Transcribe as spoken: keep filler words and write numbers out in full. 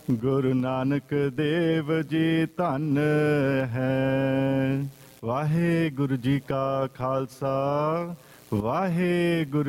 ਗੁਰੂ ਨਾਨਕ ਦੇਵ ਜੀ ਧੰਨ ਹੈ। ਵਾਹਿਗੁਰੂ ਜੀ ਕਾ ਖਾਲਸਾ, ਵਾਹਿਗੁਰੂ